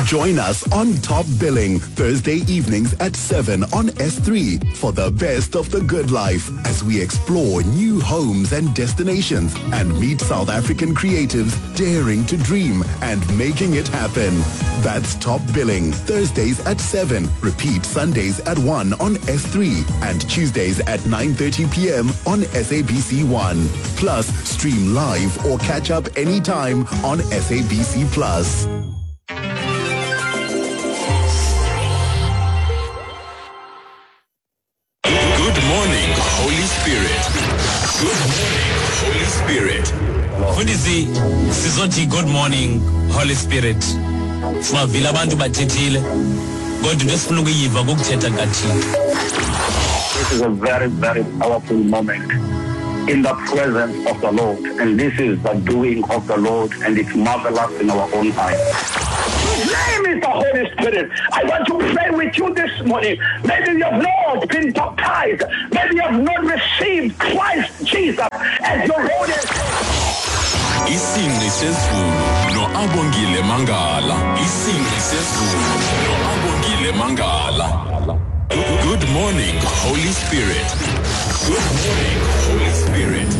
Join us on Top Billing Thursday evenings at 7 on S3 for the best of the good life as we explore new homes and destinations and meet South African creatives daring to dream and making it happen. That's Top Billing Thursdays at 7. Repeat Sundays at 1 on S3 and Tuesdays at 9:30 p.m. on SABC1. Plus, stream live or catch up anytime on SABC Plus. Good morning, Holy Spirit. Good morning, Holy Spirit. Fundisi sizothi good morning Holy Spirit. Sivavile abantu bathethile. Kodwa into esifuna ukuyiva kokuthetha kaThixo. This is a very, very powerful moment in the presence of the Lord. And this is the doing of the Lord, and it's marvelous in our own eyes. His name is the Holy Spirit. I want to pray with you this morning. Maybe you have not been baptized. Maybe you have not received Christ Jesus as your Lord and Savior. Isingci sezulu no-Abongile Mangala. Isingci sezulu no-Abongile Mangala. Good morning, Holy Spirit. Good morning, Holy Spirit.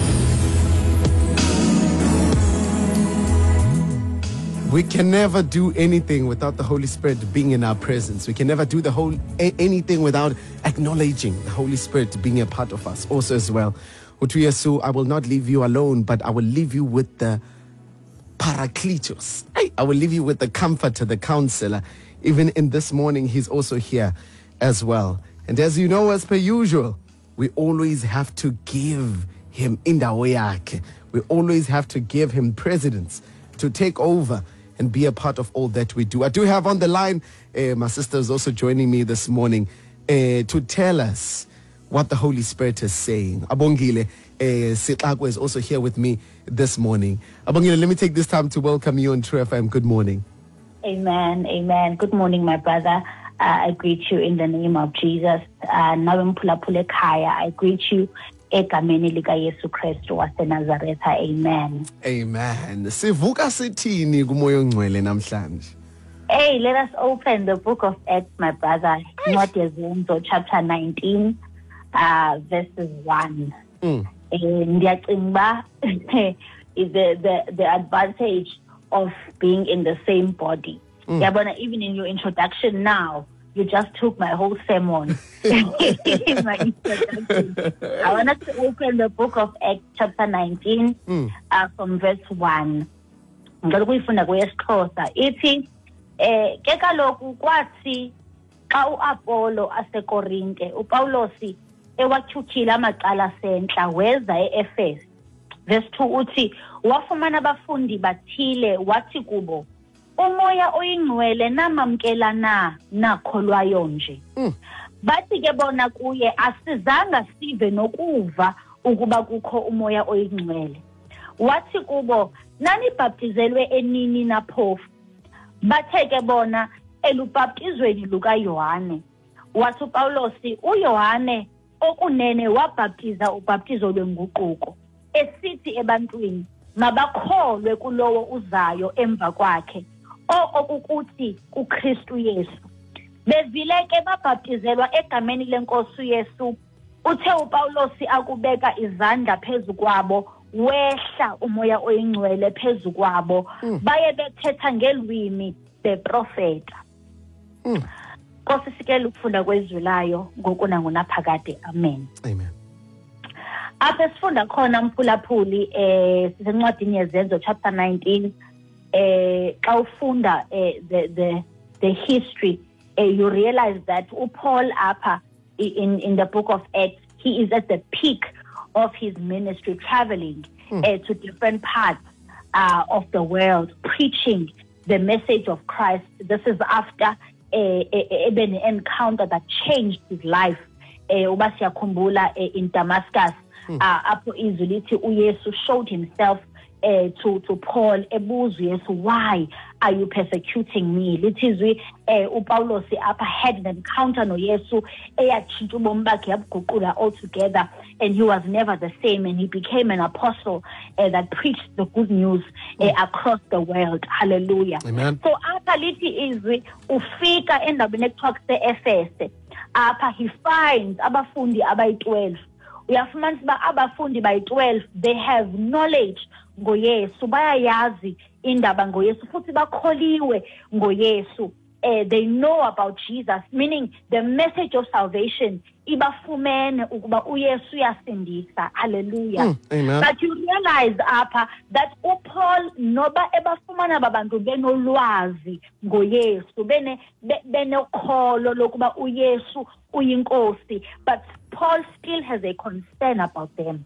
We can never do anything without the Holy Spirit being in our presence. We can never do anything without acknowledging the Holy Spirit being a part of us also as well. Utuyesu, I will not leave you alone, but I will leave you with the Parakletos. I will leave you with the Comforter, the Counselor. Even in this morning, he's also here as well. And as you know, as per usual, we always have to give him indawo yakhe. We always have to give him precedence to take over and be a part of all that we do. I do have on the line, my sister is also joining me this morning to tell us what the Holy Spirit is saying. Abongile Sitlakwe is also here with me this morning. Abongile, let me take this time to welcome you on True FM. Good morning. Amen, amen. Good morning, my brother. I greet you in the name of Jesus. I greet you egameni lika Yesu Kristu waseNazaretha. Amen. Amen. Sivuka sithini kumoya ongcwele namhlanje? Hey, let us open the book of Acts, my brother. Incwadi yeZenzo, chapter 19, verses 1. Ndiyacinga the advantage of being in the same body. Even in your introduction now, you just took my whole sermon in my introduction. I want us to open the book of Acts, chapter 19, from verse 1. Ngicela ukuyifunda kwesiXhosa. Ithi ke kaloku kwathi xa uApollo aseKorinte uPawulosi ewatyhutyhile amacala sentla weza eEfeso. Verse 2 uthi wafumana abafundi bathile wathi kubo, umoya oyingcwele namamkela nakholwayo nje. Bathi ke bona kuye asizanga sive nokuva ukuba kukho umoya oyingcwele. Wathi kubo, nanibhaptizelwe enini na phofu? Bathe ke bona elubhaptizweni lukaYohane. Wathi uPawulosi, uYohane okunene wabhaptiza ubhaptizo lwenguquko, esithi ebantwini mabakholwe kulowo uzayo emva kwakhe, okukuthi kuKristu Yesu. Bevile ke babhaptizelwa egameni lenkosi Yesu. Uthe uPawulosi akubeka izandla phezu kwabo, wehla umoya oyingcwele phezu kwabo, baye bethetha ngelwimi beprofeta. Nkosi sikele ukufunda kwezwilayo ngoku nangunaphakade. Amen. Amen. Apha sifunda khona mphulaphuli sisencwadini yeZenzo chapter 19 xa ufunda the history you realize that Paul apha in the book of Acts, he is at the peak of his ministry, traveling to different parts of the world, preaching the message of Christ. This is after an encounter that changed his life. Uba siyakhumbula in Damascus, apho izwi lithi uYesu showed himself to Paul ebuzwe, why are you persecuting me? Litizwi uPaulos had an encounter no Yesu eyachinta ubomi bakhe yabuguqula altogether, and he was never the same, and he became an apostle that preached the good news across the world. Hallelujah. Amen. So apha lithi izwi ufika endaweni ekuthiwa kuse-Efese. Apha he finds abafundi abayi-12. Uyafumanisa uba abafundi bayi-12 they have knowledge ngoYesu, bayayazi indaba ngoYesu futhi bakholiwe ngoYesu. They know about Jesus, meaning the message of salvation ibafumene ukuba uYesu uyasindisa. Hallelujah. Amen. But you realize apha that uPaul noba ebafumana babantu benolwazi ngoYesu, benokholo lokuba uYesu uyinkosi, but Paul still has a concern about them.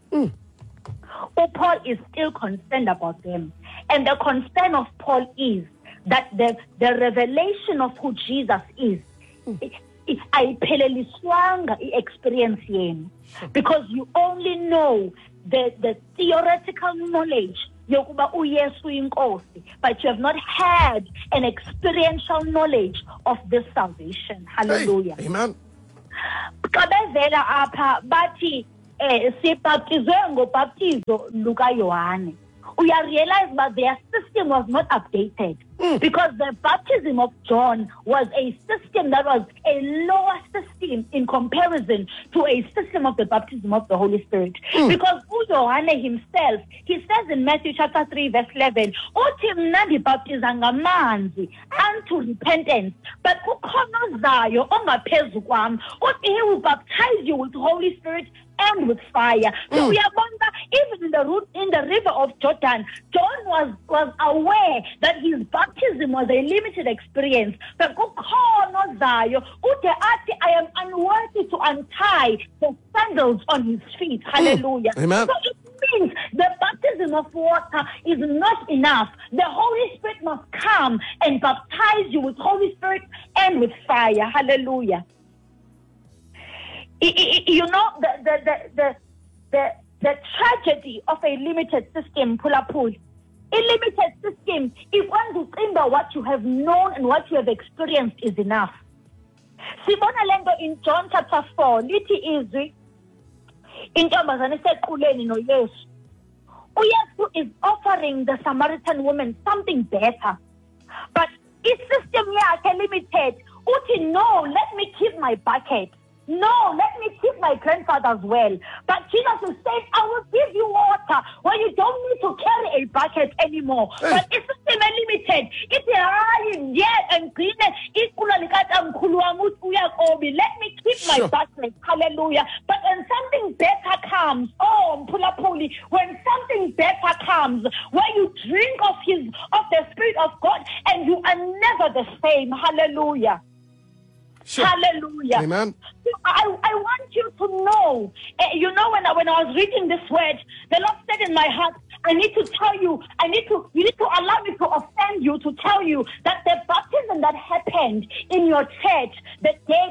Paul is still concerned about them. And the concern of Paul is that the revelation of who Jesus is, ayiphelelisiwanga i-experience yenu, because you only know the theoretical knowledge yokuba uYesu inkosi, but you have not had an experiential knowledge of this salvation. Hallelujah. Hey, amen. Xa bevela apha bathi sibhaptizwe ngobhaptizo lukaYohane, realize that their system was not updated, because the baptism of John was a system that was a lower system in comparison to a system of the baptism of the Holy Spirit. Because uYohane himself, he says in Matthew chapter 3 verse 11, uthi mna ndibhaptiza ngamanzi unto repentance, but ukhona ozayo ongaphezu kwam, uthi he will baptize you with Holy Spirit and with fire. So we are wonder, even in the river of Jordan, John was aware that his baptism was a limited experience. But I am unworthy to untie the sandals on his feet. Hallelujah. Amen. So it means the baptism of water is not enough. The Holy Spirit must come and baptize you with Holy Spirit and with fire. Hallelujah. You know, the tragedy of a limited system, Pulapul. A limited system, if one to think about what you have known and what you have experienced is enough. Sibona lento in John chapter 4, lithi izwi intombazane isequleni noYesu. uYesu is offering the Samaritan woman something better, but his system yakhe limited. Uthi, no, let me keep my bucket. No, let me keep my grandfather's well. But Jesus is saying, I will give you water where you don't need to carry a bucket anymore. But it's system limited. It's and green. Let me keep my bucket. Hallelujah. But when something better comes, when something better comes, where you drink of the Spirit of God and you are never the same. Hallelujah. Sure. Hallelujah. Amen. I want you to know, when I was reading this word, the Lord said in my heart, I need to tell you, you need to allow me to offend you, to tell you that the baptism that happened in your church, the day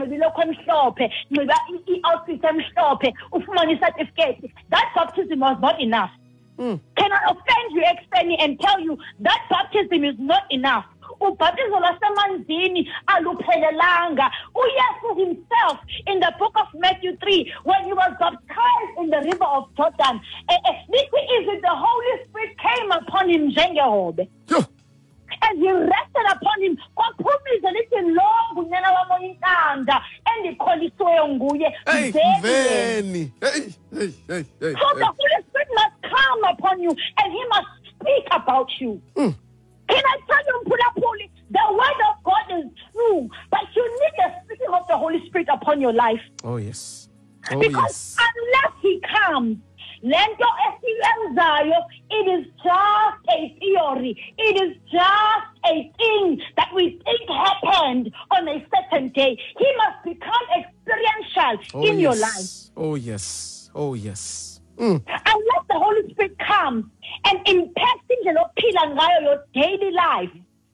that baptism was not enough. Can I offend you, Expeni, and tell you that baptism is not enough? Ubhaptizo lwasemanzini aluphelelanga. uYesu himself in the book of Matthew 3, when he was baptized in the river of Jordan, the Holy Spirit came upon him njengehobe. And he rested upon him. So the Holy Spirit must come upon you and he must speak about you. Can I tell you, Mpulapuli, the word of God is true, but you need the speaking of the Holy Spirit upon your life. Oh, yes. Because unless he comes, lento esiyenzayo, it is just a theory. It is just a thing that we think happened on a certain day. He must become experiential in your life. Oh, yes. Oh, yes. Unless the Holy Spirit comes and impacts your daily life.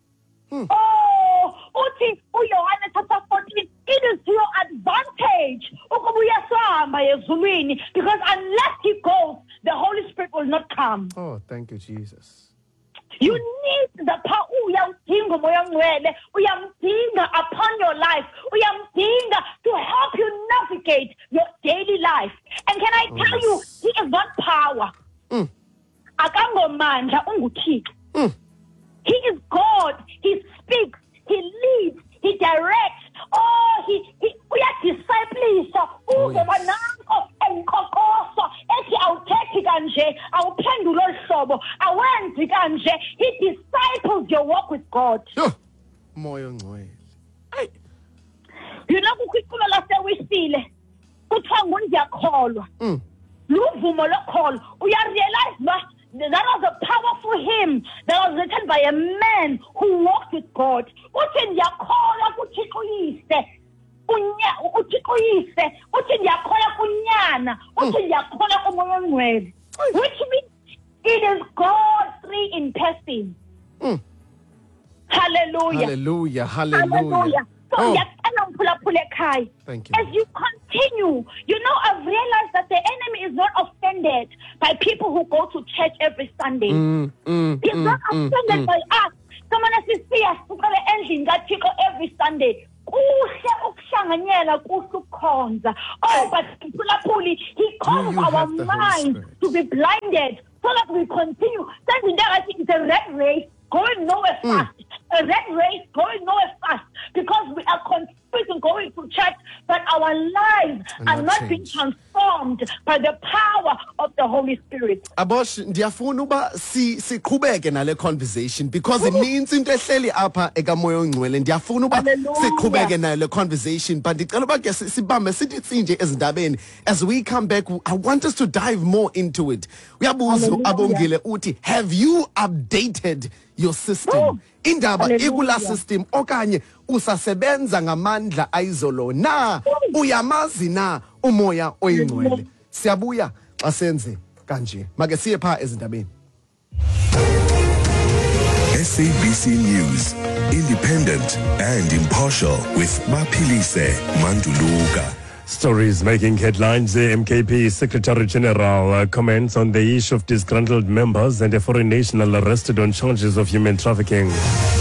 Uthi uYohane chapter 14, it is to your advantage because unless he goes, the Holy Spirit will will not come. Oh, thank you, Jesus. You need the power. Uyamdinga umoya ongcwele, uyamdinga upon your life, uyamdinga to help you navigate your daily life. And can I tell you, he is not power. Akangomandla unguThixo. He is God. He speaks. He leads. He directs. Oh, he uyadisciplisa. Uzoba nanko enkokoso ethi awuthethi kanje, awuphendula olhlobo, awenzi kanje. He disciples your walk with God. Moya ongcwele. You know kukhicula lasewisile. Kuthiwa ngundiyakholwa. Luvumo lokholo. Uyarealize ba that was a powerful hymn that was written by a man who walked with God. Uthi ndiyakholwa kuThixo uyise. uThixo uyise. Uthi ndiyakholwa kunyana. Uthi ndiyakholwa kumoya ongcwele. Which means it is God three in person. Hallelujah. Hallelujah. Hallelujah. Hallelujah. So thank you. As you continue, you know, I've realized that the enemy is not offended by people who go to church every Sunday. He's not offended by us. Someone says, every Sunday. Oh, but he causes our minds to be blinded so that we continue. Standing there, I think it's a red race going nowhere fast. A red race going nowhere fast because we are confused going to church, but our lives are not being transformed by the power of the Holy Spirit. Abosh, ndiyafuna uba siqhubeke nale conversation because it means into ehleli apha ekamoya ongcwele. Ndiyafuna uba siqhubeke nale conversation, but ndicela uba ke sibambe sithi nje ezindabeni. As we come back, I want us to dive more into it. Uyabuza abongile uthi, have you updated your system? Indaba ikula system okanye usasebenza ngamandla ayizolo na uyamazi na umoya oyingcwele. Siyabuya xa senze kanje. Make siye pha ezindabeni. SABC News, independent and impartial with Bapilise Manduluka. Stories making headlines. The MKP Secretary General comments on the issue of disgruntled members and a foreign national arrested on charges of human trafficking.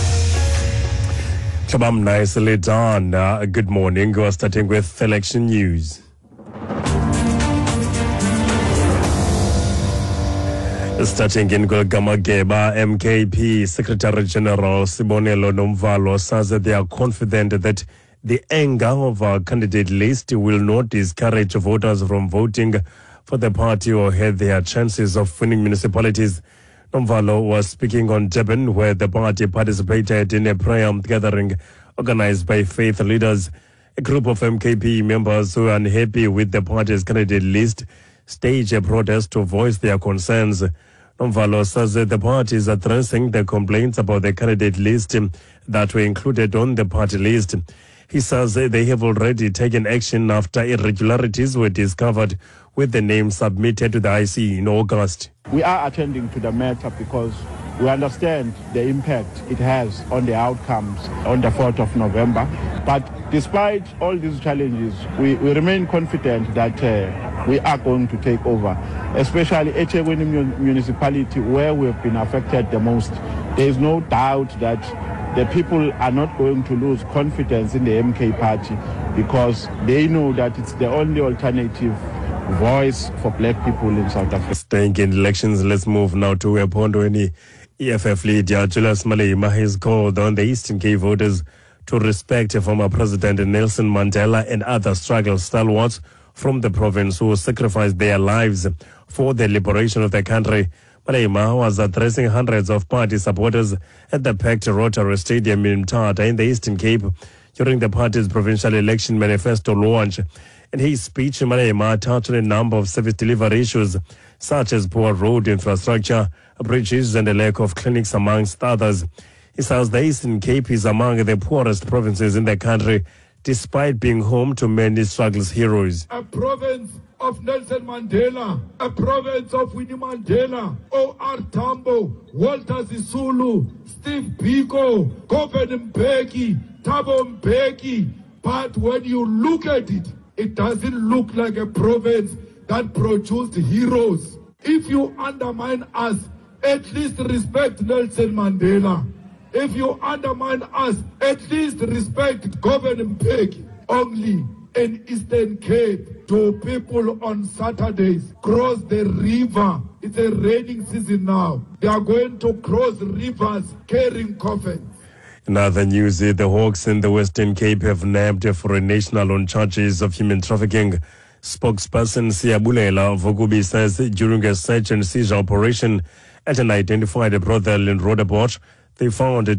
Shabam, nicely done. Good morning. We're starting with election news. Starting in Gamageba, MKP Secretary General Sibonelo Nomvalo says that they are confident that the anger of our candidate list will not discourage voters from voting for the party or hurt their chances of winning municipalities. Nomvalo was speaking on Durban, where the party participated in a prayer gathering organized by faith leaders. A group of MKP members who are unhappy with the party's candidate list staged a protest to voice their concerns. Nomvalo says that the party is addressing the complaints about the candidate list that were included on the party list. He says they have already taken action after irregularities were discovered with the name submitted to the IC in August. We are attending to the matter because we understand the impact it has on the outcomes on the 4th of November. But despite all these challenges, we remain confident that we are going to take over, especially eThekwini municipality where we have been affected the most. There is no doubt that the people are not going to lose confidence in the MK party because they know that it's the only alternative voice for black people in South Africa. Staying in elections, let's move now to Epondweni. EFF leader Julius Malema has called on the Eastern Cape voters to respect former President Nelson Mandela and other struggle stalwarts from the province who sacrificed their lives for the liberation of the country. Malema was addressing hundreds of party supporters at the packed Rotary Stadium in Mthatha in the Eastern Cape during the party's provincial election manifesto launch. In his speech, Malema touched on a number of service delivery issues such as poor road infrastructure, bridges and a lack of clinics amongst others. He says the Eastern Cape is among the poorest provinces in the country despite being home to many struggles heroes. A province of Nelson Mandela, a province of Winnie Mandela, O.R. Tambo, Walter Sisulu, Steve Biko, Govan Mbeki, Thabo Mbeki. But when you look at it, it doesn't look like a province that produced heroes. If you undermine us, at least respect Nelson Mandela. If you undermine us, at least respect Govan Mbeki. Only in Eastern Cape do people on Saturdays cross the river. It's a raining season now. They are going to cross rivers carrying coffins. In other news, the Hawks in the Western Cape have nabbed a foreign national on charges of human trafficking. Spokesperson Siyabulela Vokubi says during a search and seizure operation at an identified brothel in Roodepoort, they found a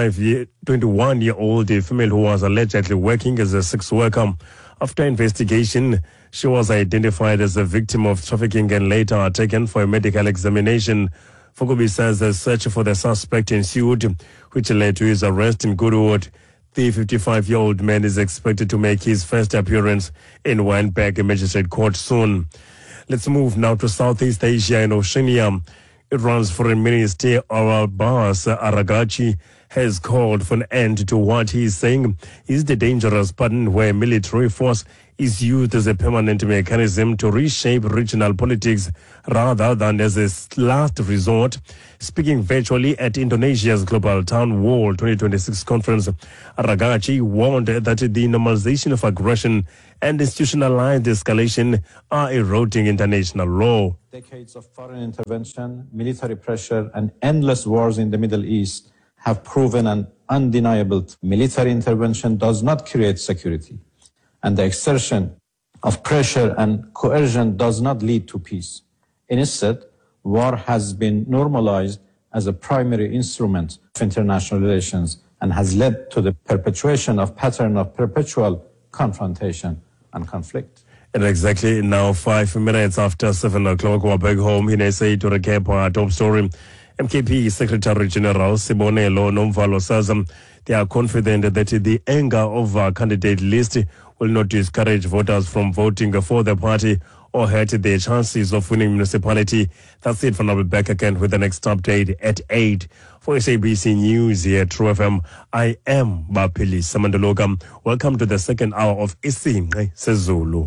21-year-old female who was allegedly working as a sex worker. After investigation, she was identified as a victim of trafficking and later taken for a medical examination. Vokubi says a search for the suspect ensued, which led to his arrest in Goodwood. The 55-year-old man is expected to make his first appearance in Wynberg Magistrate Court soon. Let's move now to Southeast Asia and Oceania. Iran's Foreign Minister Abbas Araghchi has called for an end to what he is saying is the dangerous pattern where military force is used as a permanent mechanism to reshape regional politics rather than as a last resort. Speaking virtually at Indonesia's Global Town Hall 2026 conference, Araghchi warned that the normalization of aggression and institutionalized escalation are eroding international law. Decades of foreign intervention, military pressure, and endless wars in the Middle East have proven an undeniable truth. Military intervention does not create security, and the exertion of pressure and coercion does not lead to peace. Instead, war has been normalized as a primary instrument of international relations and has led to the perpetuation of pattern of perpetual confrontation and conflict. And exactly now 5 minutes after 7 o'clock, we're back home in SA to recap our top story. MKP Secretary General Sibonelo Nomvalo says they are confident that the anger of our candidate list will not discourage voters from voting for the party or hurt their chances of winning municipality. That's it for now. We'll be back again with the next update at 8. For SABC News here at True FM, I am Bapili Samandologa. Welcome to the second hour of Isingqi Sezulu.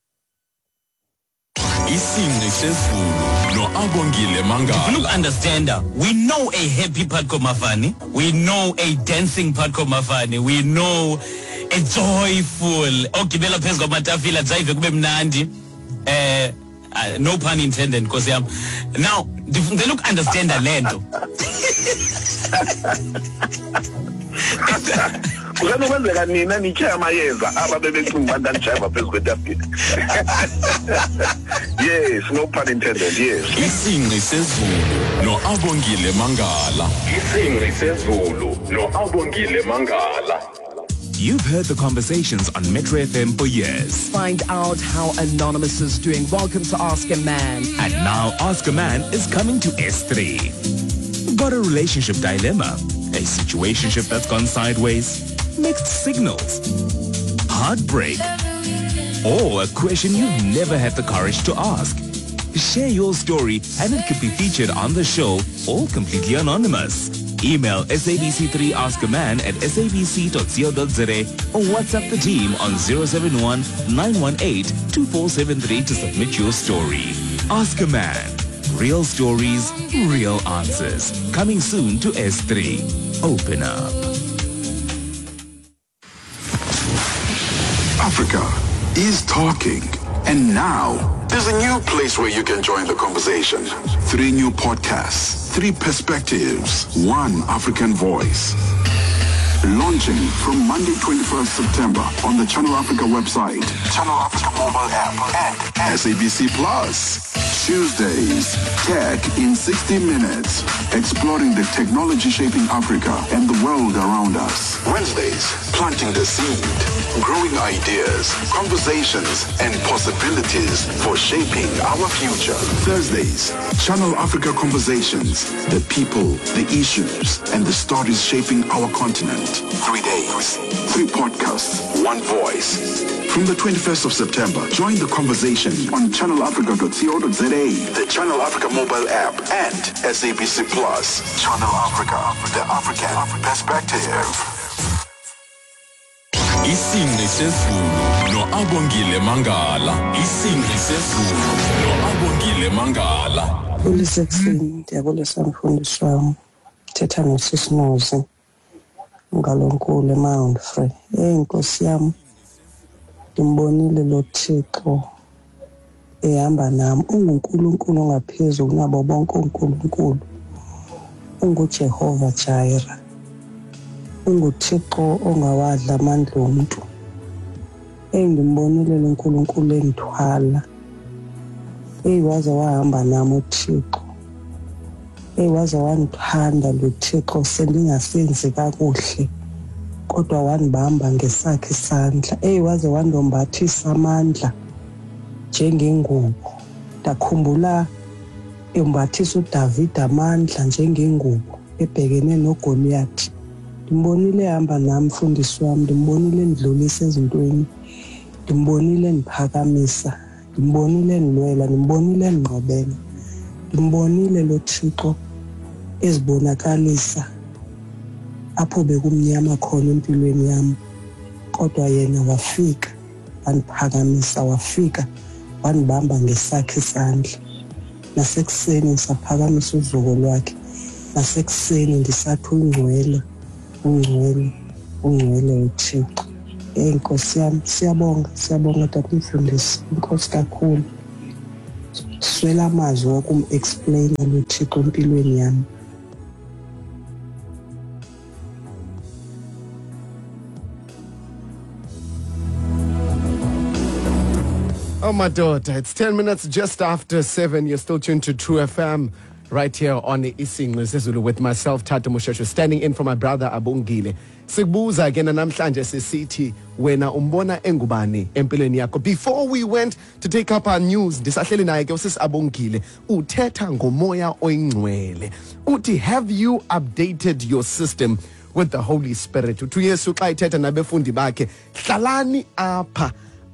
Isingqi Sezulu no Abongile Mangala. Look, understand, we know a happy Patco Mafani, we know a dancing Patco Mafani, we know a joyful Okibela Pesco Matafila Zaive Kube Mnandi. No pun intended, because now they look understand the land. Yes, no pun intended, yes. Isingqi Sezulu no Abongile Mangala. Isingqi Sezulu no Abongile Mangala. You've heard the conversations on Metro FM for years. Find out how Anonymous is doing. Welcome to Ask a Man. And now Ask a Man is coming to S3. Got a relationship dilemma? A situationship that's gone sideways? Mixed signals? Heartbreak? Or a question you've never had the courage to ask? Share your story and it could be featured on the show, all completely anonymous. Email sabc3askaman@sabc.co.za or WhatsApp the team on 071-918-2473 to submit your story. Ask a Man. Real stories, real answers. Coming soon to S3. Open up. Africa is talking. And now, there's a new place where you can join the conversation. 3 new podcasts, 3 perspectives, 1 African voice. Launching from Monday 21st September on the Channel Africa website, Channel Africa mobile app, and SABC Plus. Tuesdays, Tech in 60 Minutes, exploring the technology shaping Africa and the world around us. Wednesdays, planting the seed, growing ideas, conversations, and possibilities for shaping our future. Thursdays, Channel Africa Conversations, the people, the issues, and the stories shaping our continent. 3 days, 3 podcasts, 1 voice. From the 21st of September, join the conversation on channelafrica.co.za, the Channel Africa mobile app, and SABC Plus. Channel Africa, the African perspective. Isingci sezulu no-Abongile Mangala. Isingci sezulu no-Abongile Mangala. Ulisekuseni ndiyabulisa mfundisi wami. Thetha nosisinozi ngalonkulu eMount Free. Nkosi yami, ndimbonile lo Thixo ehamba nami. UnguNkulunkulu ongaphezulu kunabo bonke uNkulunkulu. UnguJehova Jireh. UnguThixo ongawadla amandla omuntu. Ndimbonile lo Nkulunkulu endithwala. Waze wahamba nami uThixo. Waze wandithanda lo Thixo sendingasenzi kakuhle, kodwa wandibamba ngesakhe isandla. Waze wandombathisa amandla njengengubo. Ndakhumbula embathisa uDavid amandla njengengubo ebhekene noGoliath. Ndimbonile ehamba nami mfundisi wami, ndimbonile endidlulisa ezintweni, ndimbonile endiphakamisa, ndimbonile endilwela, ndimbonile endinqobela, ndimbonile lo Thixo ezibonakalisa apho bekumnyama khona empilweni yami, kodwa yena wafika wandiphakamisa, wafika wandibamba ngesakhe isandla. Nasekuseni ngisaphakamisa uzuko lwakhe, nasekuseni ndisathi ungcwele, ungcwele, ungcwele uThixo. Nkosi yami, siyabonga tata mfundisi, inkosi kakhulu. Swela amazwi wokum-explaina lo Thixo empilweni yami. Oh, my daughter, it's 10 minutes just after 7. You're still tuned to True FM right here on the Isingci Sezulu with myself, Tata Musheshu, standing in for my brother Abongile. Sikubuza again namhlanje sisithi wena umbona engubani empilweni yakho. Before we went to take up our news, ndisahleli naye ke usisi Abongile uthetha ngomoya oyingcwele. Uthi, have you updated your system with the Holy Spirit? Uthi Yesu xa ithetha nabefundi bakhe, hlalani apha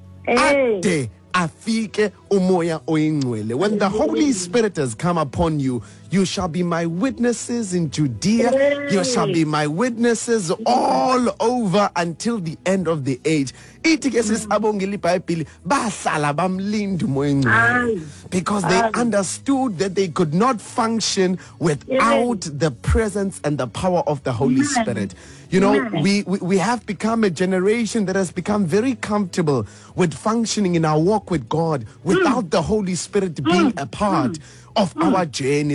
ade afike umoya oyingcwele. When the Holy Spirit has come upon you, you shall be my witnesses in Judea. You shall be my witnesses all over until the end of the age. Ithi ke sis Abongile iBhayibheli bahlala bamlinda umoya oyingcwele because they understood that they could not function without the presence and the power of the Holy Spirit. You know, we have become a generation that has become very comfortable with functioning in our walk with God without the Holy Spirit being a part of our journey.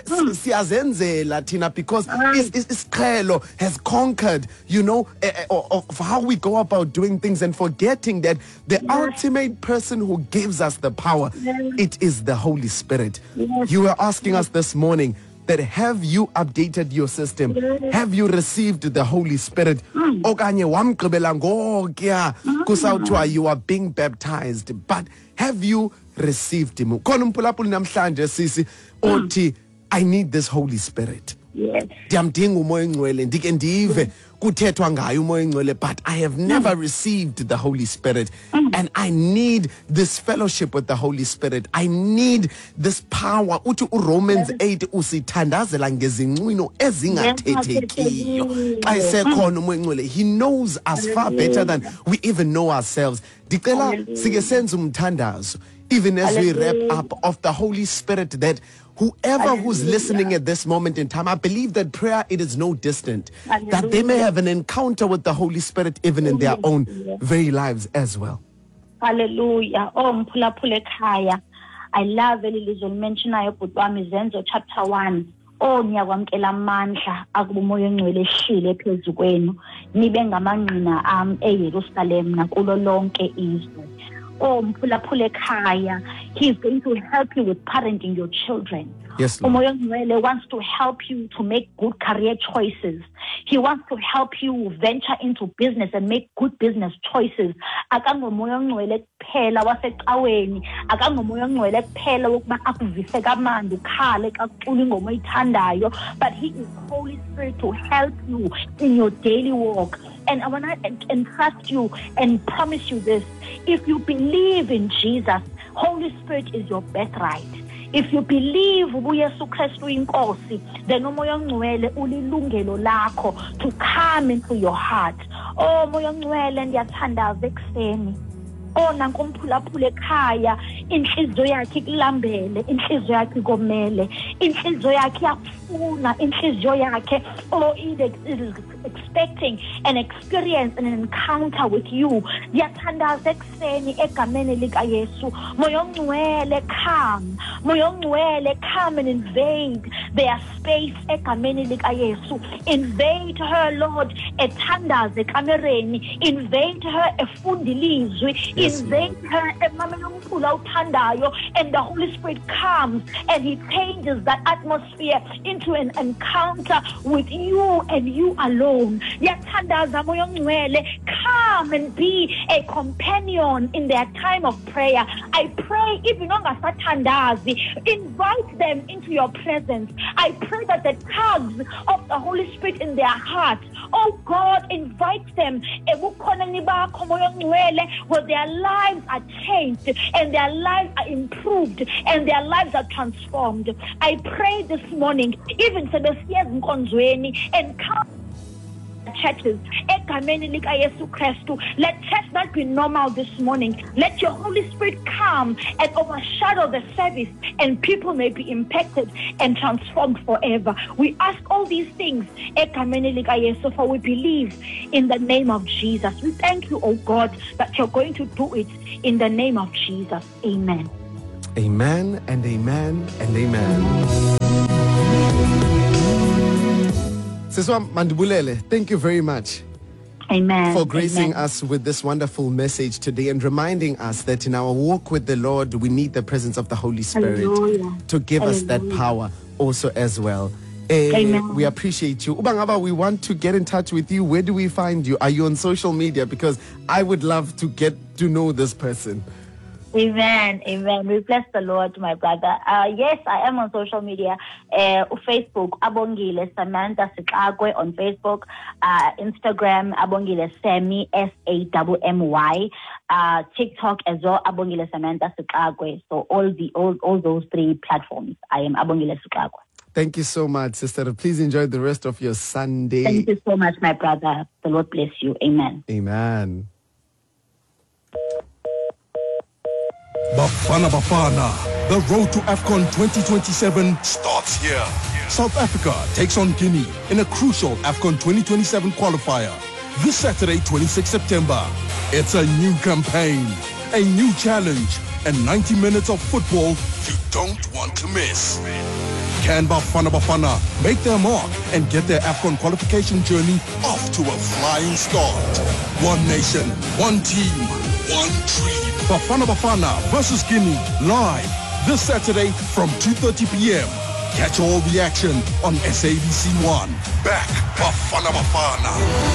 Siyazenzela thina because isiqhelo has conquered, you know, of how we go about doing things, and forgetting that the ultimate person who gives us the power, it is the Holy Spirit. You were asking us this morning that have you updated your system? Have you received the Holy Spirit? Okanye wamgqibela ngokuya kusawuthiwa you are being baptized, but have you received him? Khona umphulaphuli namhlanje sisi othi I need this Holy Spirit. Ndiyamdinga umoya oyingcwele, ndike ndive kuthethwa ngayo umoya oyingcwele, but I have never received the Holy Spirit, and I need this fellowship with the Holy Spirit. I need this power. Uthi uRomans 8 usithandazela ngezinqwino ezingathethekiyo. Xa esekhona umoya oyingcwele, he knows us far better than we even know ourselves. Ndicela sike senze umthandazo even as we wrap up of the Holy Spirit, that whoever who's listening at this moment in time, I believe that prayer, it is no distant, that they may have an encounter with the Holy Spirit even in their own very lives as well. Hallelujah. Oh, mphulaphule ekhaya. I love elilizwe limentionayo bhuti wami Zenzo chapter 1. Oh, niyakwamkela amandla akuba umoya oyingcwele ehlile phezu kwenu, nibe ngamangqina eYerusalem nakulo lonke izwe. Oh, mphulaphule ekhaya, he is going to help you with parenting your children. Yes, Lord. Umoya oyingcwele wants to help you to make good career choices. He wants to help you venture into business and make good business choices. Akangomoya oyingcwele kuphela wasecaweni, akangomoya oyingcwele kuphela wokuba akuvise kamandi ukhale xa kucula ingoma oyithandayo, but he is Holy Spirit to help you in your daily walk. And I want to entrust you and promise you this: if you believe in Jesus, Holy Spirit is your birthright. If you believe uYesu Kristu inkosi, then umoya ongcwele ulilungelo lakho to come into your heart. Oh moya ongcwele ndiyathandaza ekseni. Oh nankumphulaphula ekhaya, inhliziyo yakhe ikulambele, inhliziyo yakhe ikomele, inhliziyo yakhe iyafuna, inhliziyo yakhe is expecting an experience and an encounter with you. Ndiyathandaza ekseni egameni lika Yesu. Moya ongcwele come. Moya ongcwele come and invade their space egameni lika Yesu. Invade her, Lord, ethandaze ekamereni. Invade her efundilizwi. Invade her emameni omkhulu awuthandayo, and the Holy Spirit comes and he changes that atmosphere into an encounter with you and you alone. Yathandaza moya ongcwele, come and be a companion in their time of prayer. I pray even ongasathandazi, invite them into your presence. I pray that the tugs of the Holy Spirit in their heart, oh God, invite them ebukhoneni bakho moya ongcwele, where their lives are changed and their lives are improved and their lives are transformed. I pray this morning, even sebesiya ezinkonzweni, and come churches egameni lika Yesu Kristu. Let church not be normal this morning. Let your Holy Spirit come and overshadow the service, and people may be impacted and transformed forever. We ask all these things egameni lika Yesu, for we believe in the name of Jesus. We thank you, oh God, that you're going to do it in the name of Jesus. Amen. Amen and amen and amen. Siswa Mandibulele, thank you very much. Amen. For gracing Amen. us with this wonderful message today and reminding us that in our walk with the Lord, we need the presence of the Holy Spirit Hallelujah. to give us that Hallelujah. power also as well. Amen. We appreciate you. Ubangaba, we want to get in touch with you. Where do we find you? Are you on social media? Because I would love to get to know this person. Amen. Amen. We bless the Lord, my brother. Yes, I am on social media. Facebook, Abongile Samantha Sikagwe on Facebook. Instagram, Abongile Sami, Sammy. TikTok as well, Abongile Samantha Sikagwe. So all those three platforms, I am Abongile Sikagwe. Thank you so much, sister. Please enjoy the rest of your Sunday. Thank you so much, my brother. The Lord bless you. Amen. Amen. Bafana, the road to AFCON 2027 starts here. South Africa takes on Guinea in a crucial AFCON 2027 qualifier this Saturday, 26 September. It's a new campaign, a new challenge, and 90 minutes of football you don't want to miss. Can Bafana make their mark and get their AFCON qualification journey off to a flying start? One nation, one team, one dream. Bafana versus Guinea, live this Saturday from 2:30 p.m. Catch all the action on SABC1. Back Bafana.